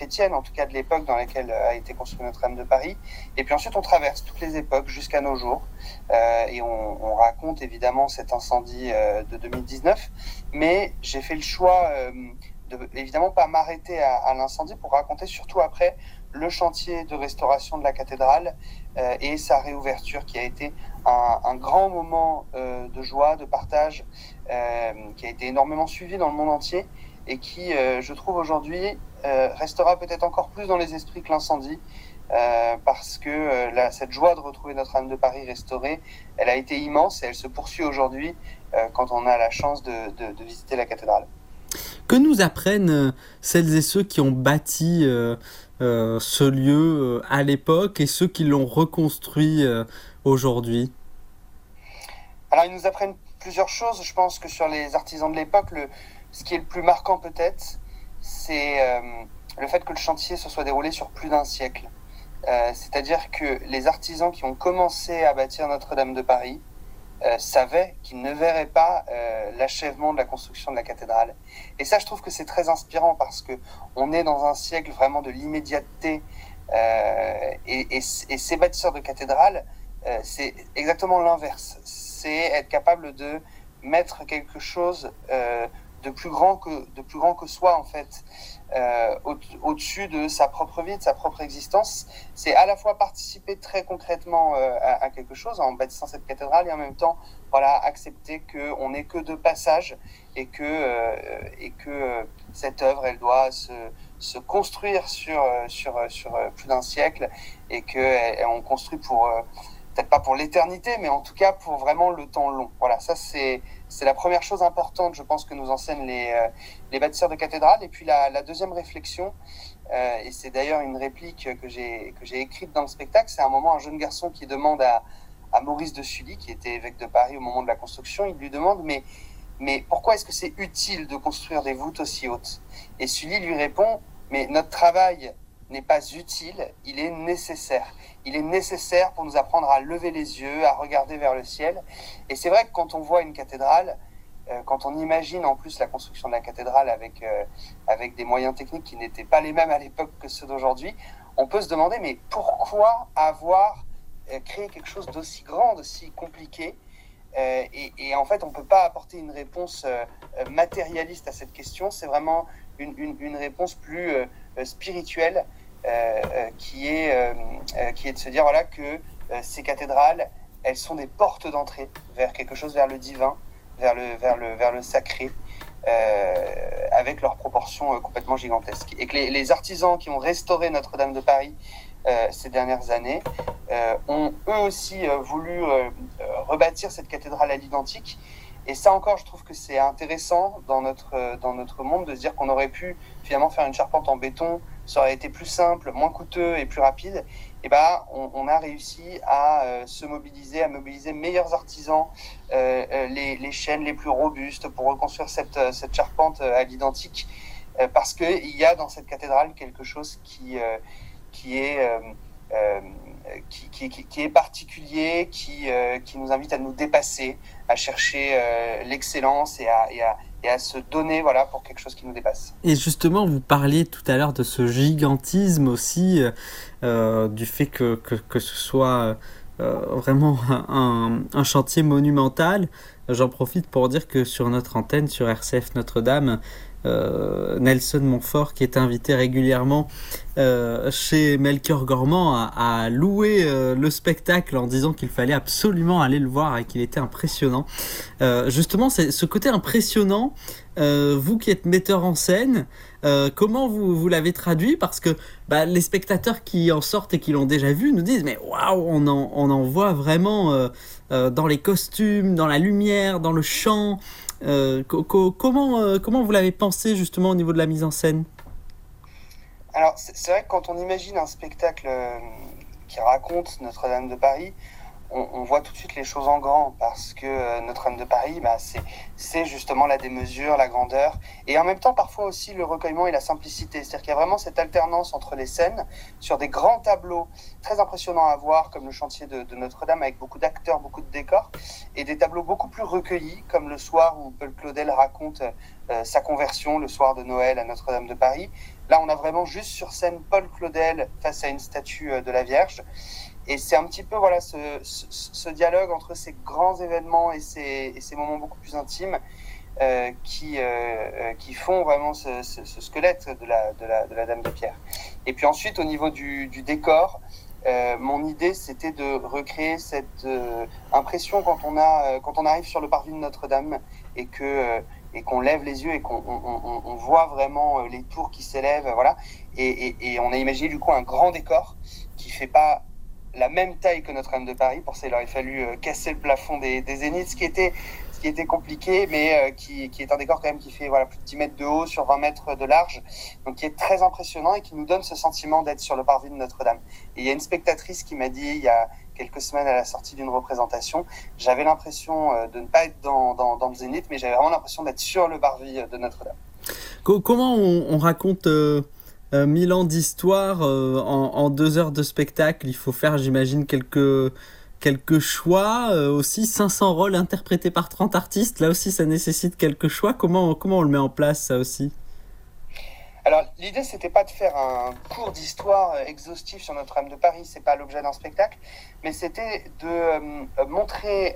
chrétienne, en tout cas de l'époque dans laquelle a été construite Notre-Dame de Paris. Et puis ensuite, on traverse toutes les époques jusqu'à nos jours. Et on raconte évidemment cet incendie de 2019. Mais j'ai fait le choix de évidemment pas m'arrêter à l'incendie pour raconter surtout après le chantier de restauration de la cathédrale et sa réouverture qui a été un grand moment de joie, de partage, qui a été énormément suivi dans le monde entier et qui, je trouve aujourd'hui, restera peut-être encore plus dans les esprits que l'incendie, parce que cette joie de retrouver Notre-Dame de Paris restaurée, elle a été immense et elle se poursuit aujourd'hui quand on a la chance de visiter la cathédrale. Que nous apprennent celles et ceux qui ont bâti ce lieu à l'époque et ceux qui l'ont reconstruit aujourd'hui? Alors, ils nous apprennent plusieurs choses. Je pense que sur les artisans de l'époque, ce qui est le plus marquant peut-être, c'est le fait que le chantier se soit déroulé sur plus d'un siècle. C'est-à-dire que les artisans qui ont commencé à bâtir Notre-Dame de Paris savaient qu'ils ne verraient pas l'achèvement de la construction de la cathédrale. Et ça, je trouve que c'est très inspirant parce qu'on est dans un siècle vraiment de l'immédiateté. Et ces bâtisseurs de cathédrales, c'est exactement l'inverse. C'est être capable de mettre quelque chose de plus grand que soi, en fait, au-dessus de sa propre vie, de sa propre existence. C'est à la fois participer très concrètement à quelque chose en bâtissant cette cathédrale et en même temps, voilà, accepter qu'on n'est que de passage et que cette œuvre, elle doit se construire sur plus d'un siècle et qu'on construit pour peut-être pas pour l'éternité, mais en tout cas pour vraiment le temps long. Voilà, ça c'est la première chose importante, je pense, que nous enseignent les bâtisseurs de cathédrales. Et puis la deuxième réflexion, et c'est d'ailleurs une réplique que j'ai écrite dans le spectacle, c'est un moment, un jeune garçon qui demande à Maurice de Sully, qui était évêque de Paris au moment de la construction, il lui demande mais pourquoi est-ce que c'est utile de construire des voûtes aussi hautes? Et Sully lui répond, mais notre travail n'est pas utile, il est nécessaire. Il est nécessaire pour nous apprendre à lever les yeux, à regarder vers le ciel. Et c'est vrai que quand on voit une cathédrale, quand on imagine en plus la construction de la cathédrale avec des moyens techniques qui n'étaient pas les mêmes à l'époque que ceux d'aujourd'hui, on peut se demander, mais pourquoi avoir créé quelque chose d'aussi grand, d'aussi compliqué et en fait, on ne peut pas apporter une réponse matérialiste à cette question. C'est vraiment une réponse plus spirituelle qui est de se dire voilà, que ces cathédrales, elles sont des portes d'entrée vers quelque chose, vers le divin, vers le sacré, avec leurs proportions complètement gigantesques. Et que les artisans qui ont restauré Notre-Dame de Paris ces dernières années ont eux aussi voulu rebâtir cette cathédrale à l'identique. Et ça encore, je trouve que c'est intéressant dans notre monde de se dire qu'on aurait pu finalement faire une charpente en béton, ça aurait été plus simple, moins coûteux et plus rapide. Et on a réussi à se mobiliser, à mobiliser meilleurs artisans, les chaînes les plus robustes pour reconstruire cette charpente à l'identique, parce qu'il y a dans cette cathédrale quelque chose qui est particulier, qui nous invite à nous dépasser, à chercher l'excellence et à se donner voilà, pour quelque chose qui nous dépasse. Et justement, vous parliez tout à l'heure de ce gigantisme aussi, du fait que ce soit vraiment un chantier monumental. J'en profite pour dire que sur notre antenne, sur RCF Notre-Dame, Nelson Montfort, qui est invité régulièrement chez Melchior Gormand, a loué le spectacle en disant qu'il fallait absolument aller le voir et qu'il était impressionnant. Justement, c'est ce côté impressionnant, vous qui êtes metteur en scène, comment vous l'avez traduit? Parce que les spectateurs qui en sortent et qui l'ont déjà vu nous disent mais waouh, on en voit vraiment dans les costumes, dans la lumière, dans le chant. Comment vous l'avez pensé justement au niveau de la mise en scène? Alors c'est vrai que quand on imagine un spectacle qui raconte Notre-Dame de Paris, on voit tout de suite les choses en grand parce que Notre-Dame de Paris, c'est justement la démesure, la grandeur et en même temps parfois aussi le recueillement et la simplicité. C'est-à-dire qu'il y a vraiment cette alternance entre les scènes sur des grands tableaux très impressionnants à voir comme le chantier de Notre-Dame avec beaucoup d'acteurs, beaucoup de décors et des tableaux beaucoup plus recueillis comme le soir où Paul Claudel raconte sa conversion le soir de Noël à Notre-Dame de Paris. Là, on a vraiment juste sur scène Paul Claudel face à une statue de la Vierge. Et c'est un petit peu voilà, ce dialogue entre ces grands événements et ces moments beaucoup plus intimes qui font vraiment ce squelette de la Dame de Pierre. Et puis ensuite, au niveau du décor, mon idée, c'était de recréer cette impression quand on arrive sur le parvis de Notre-Dame et qu'on lève les yeux et qu'on voit vraiment les tours qui s'élèvent, voilà. Et on a imaginé du coup un grand décor qui fait pas la même taille que Notre-Dame de Paris. Pour ça, il aurait fallu casser le plafond des zéniths, ce qui était compliqué, mais qui est un décor quand même qui fait voilà, plus de 10 mètres de haut sur 20 mètres de large, donc qui est très impressionnant et qui nous donne ce sentiment d'être sur le parvis de Notre-Dame. Et il y a une spectatrice qui m'a dit il y a quelques semaines à la sortie d'une représentation, j'avais l'impression de ne pas être dans le zénith, mais j'avais vraiment l'impression d'être sur le parvis de Notre-Dame. Comment on raconte 1000 ans d'histoire en 2 heures de spectacle? Il faut faire, j'imagine, quelques choix, aussi 500 rôles interprétés par 30 artistes, là aussi ça nécessite quelques choix. Comment on le met en place, ça aussi? Alors l'idée c'était pas de faire un cours d'histoire exhaustif sur Notre-Dame de Paris, c'est pas l'objet d'un spectacle, mais c'était de montrer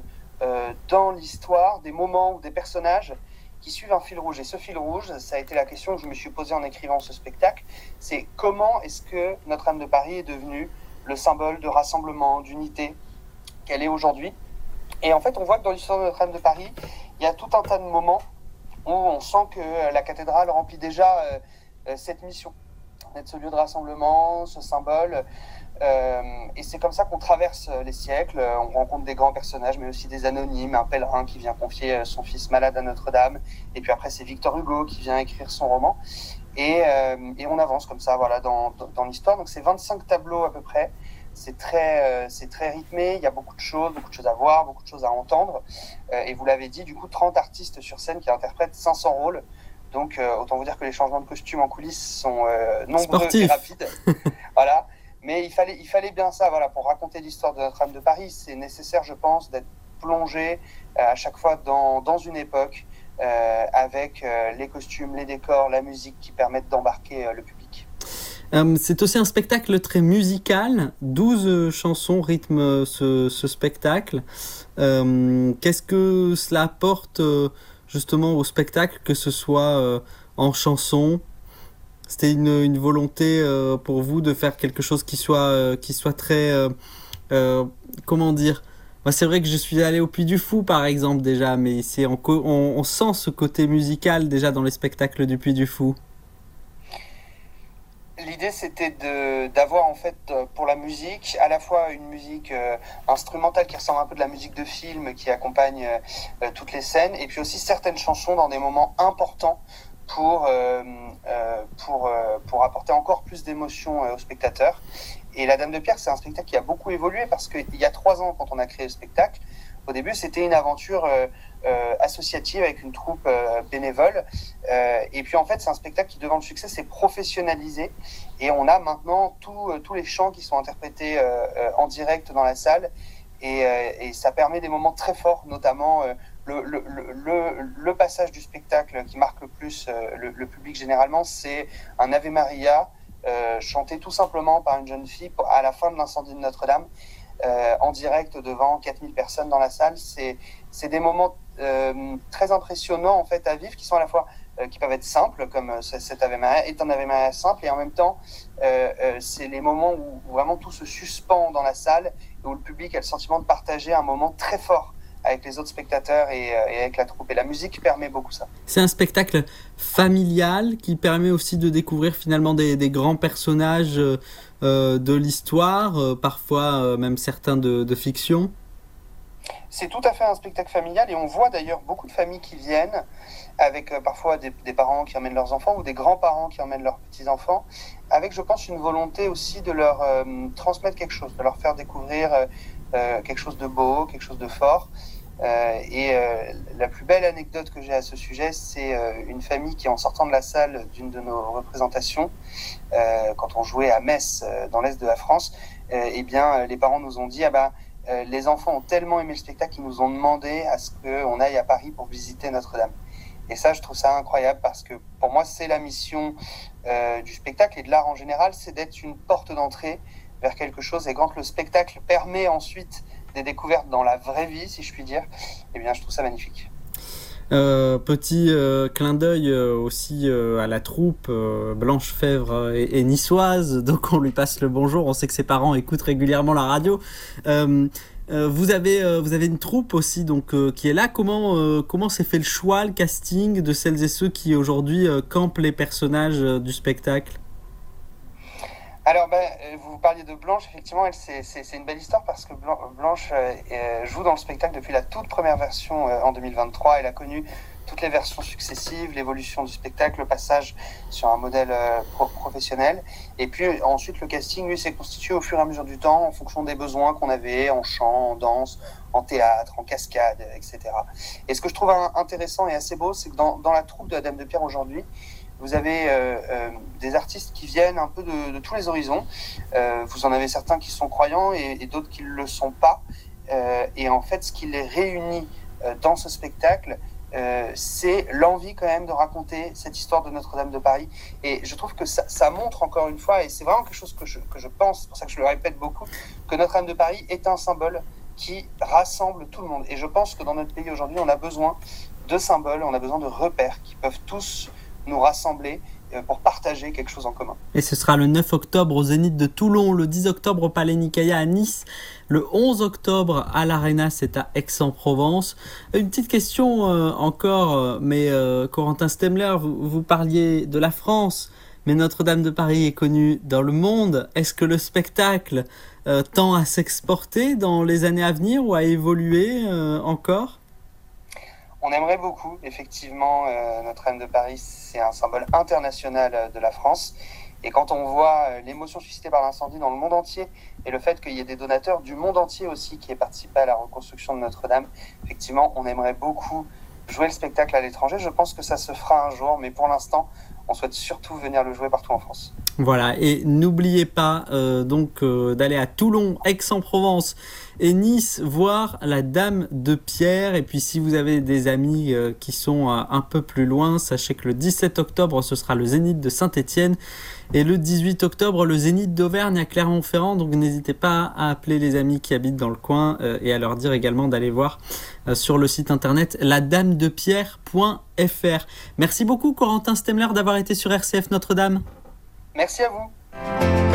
dans l'histoire des moments ou des personnages qui suivent un fil rouge. Et ce fil rouge, ça a été la question que je me suis posée en écrivant ce spectacle, c'est comment est-ce que Notre-Dame de Paris est devenue le symbole de rassemblement, d'unité qu'elle est aujourd'hui. Et en fait, on voit que dans l'histoire de Notre-Dame de Paris, il y a tout un tas de moments où on sent que la cathédrale remplit déjà cette mission, d'être ce lieu de rassemblement, ce symbole. Et c'est comme ça qu'on traverse les siècles. On rencontre des grands personnages, mais aussi des anonymes, un pèlerin qui vient confier son fils malade à Notre-Dame. Et puis après, c'est Victor Hugo qui vient écrire son roman. Et on avance comme ça voilà, dans l'histoire. Donc c'est 25 tableaux à peu près. C'est très rythmé, il y a beaucoup de choses à voir, beaucoup de choses à entendre. Et vous l'avez dit, du coup, 30 artistes sur scène qui interprètent 500 rôles. Donc autant vous dire que les changements de costumes en coulisses sont nombreux Sportif. et rapides. Voilà. Mais il fallait bien ça, voilà, pour raconter l'histoire de Notre-Dame de Paris. C'est nécessaire, je pense, d'être plongé à chaque fois dans une époque avec les costumes, les décors, la musique qui permettent d'embarquer le public. C'est aussi un spectacle très musical. 12 chansons rythment ce spectacle. Qu'est-ce que cela apporte justement au spectacle, que ce soit en chansons? C'était une volonté pour vous de faire quelque chose qui soit très... comment dire? Moi, c'est vrai que je suis allé au Puy du Fou, par exemple, déjà, mais on sent ce côté musical déjà dans les spectacles du Puy du Fou. L'idée, c'était d'avoir, en fait, pour la musique, à la fois une musique instrumentale qui ressemble un peu de la musique de film, qui accompagne toutes les scènes, et puis aussi certaines chansons dans des moments importants pour apporter encore plus d'émotion aux spectateurs. Et La Dame de Pierre, c'est un spectacle qui a beaucoup évolué parce qu'il y a 3 ans, quand on a créé le spectacle, au début, c'était une aventure associative avec une troupe bénévole. Et puis, en fait, c'est un spectacle qui, devant le succès, s'est professionnalisé. Et on a maintenant tous les chants qui sont interprétés en direct dans la salle. Et ça permet des moments très forts, notamment le passage du spectacle qui marque le plus le public généralement, c'est un Ave Maria chanté tout simplement par une jeune fille à la fin de l'incendie de Notre-Dame, en direct devant 4000 personnes dans la salle. C'est des moments très impressionnants en fait à vivre, qui sont à la fois qui peuvent être simples, comme cet Ave Maria est un Ave Maria simple, et en même temps c'est les moments où vraiment tout se suspend dans la salle et où le public a le sentiment de partager un moment très fort avec les autres spectateurs et avec la troupe. Et la musique permet beaucoup ça. C'est un spectacle familial qui permet aussi de découvrir finalement des grands personnages de l'histoire, parfois même certains de fiction. C'est tout à fait un spectacle familial, et on voit d'ailleurs beaucoup de familles qui viennent avec parfois des parents qui emmènent leurs enfants ou des grands-parents qui emmènent leurs petits-enfants, avec, je pense, une volonté aussi de leur transmettre quelque chose, de leur faire découvrir quelque chose de beau, quelque chose de fort. La plus belle anecdote que j'ai à ce sujet, c'est une famille qui, en sortant de la salle d'une de nos représentations, quand on jouait à Metz, dans l'est de la France, eh bien, les parents nous ont dit les enfants ont tellement aimé le spectacle qu'ils nous ont demandé à ce qu'on aille à Paris pour visiter Notre-Dame. Et ça, je trouve ça incroyable parce que pour moi, c'est la mission du spectacle et de l'art en général, c'est d'être une porte d'entrée vers quelque chose. Et quand le spectacle permet ensuite des découvertes dans la vraie vie, si je puis dire, eh bien, je trouve ça magnifique. Petit clin d'œil aussi à la troupe Blanche Fèvre et niçoise, donc on lui passe le bonjour. On sait que ses parents écoutent régulièrement la radio. Vous avez une troupe aussi donc qui est là. Comment s'est fait le choix, le casting de celles et ceux qui aujourd'hui campent les personnages du spectacle? Alors, vous parliez de Blanche, effectivement, c'est une belle histoire parce que Blanche joue dans le spectacle depuis la toute première version en 2023. Elle a connu toutes les versions successives, l'évolution du spectacle, le passage sur un modèle professionnel. Et puis ensuite, le casting, lui, s'est constitué au fur et à mesure du temps en fonction des besoins qu'on avait en chant, en danse, en théâtre, en cascade, etc. Et ce que je trouve intéressant et assez beau, c'est que dans la troupe de la Dame de Pierre aujourd'hui, vous avez des artistes qui viennent un peu de tous les horizons. Vous en avez certains qui sont croyants et d'autres qui ne le sont pas. Et en fait, ce qui les réunit dans ce spectacle, c'est l'envie quand même de raconter cette histoire de Notre-Dame de Paris. Et je trouve que ça montre encore une fois, et c'est vraiment quelque chose que je pense, c'est pour ça que je le répète beaucoup, que Notre-Dame de Paris est un symbole qui rassemble tout le monde. Et je pense que dans notre pays aujourd'hui, on a besoin de symboles, on a besoin de repères qui peuvent tous nous rassembler pour partager quelque chose en commun. Et ce sera le 9 octobre au Zénith de Toulon, le 10 octobre au Palais Nicaïa à Nice, le 11 octobre à l'Arena, c'est à Aix-en-Provence. Une petite question encore, mais Corentin Stemler, vous parliez de la France, mais Notre-Dame de Paris est connue dans le monde. Est-ce que le spectacle tend à s'exporter dans les années à venir ou à évoluer encore ? On aimerait beaucoup, effectivement, Notre-Dame de Paris, c'est un symbole international de la France. Et quand on voit l'émotion suscitée par l'incendie dans le monde entier et le fait qu'il y ait des donateurs du monde entier aussi qui aient participé à la reconstruction de Notre-Dame, effectivement, on aimerait beaucoup jouer le spectacle à l'étranger. Je pense que ça se fera un jour, mais pour l'instant, on souhaite surtout venir le jouer partout en France. Voilà, et n'oubliez pas d'aller à Toulon, Aix-en-Provence et Nice voir la Dame de Pierre. Et puis si vous avez des amis qui sont un peu plus loin, sachez que le 17 octobre, ce sera le Zénith de Saint-Étienne et le 18 octobre, le Zénith d'Auvergne à Clermont-Ferrand. Donc n'hésitez pas à appeler les amis qui habitent dans le coin et à leur dire également d'aller voir sur le site internet ladamedepierre.fr. Merci beaucoup Corentin Stemler d'avoir été sur RCF Notre-Dame. Merci à vous.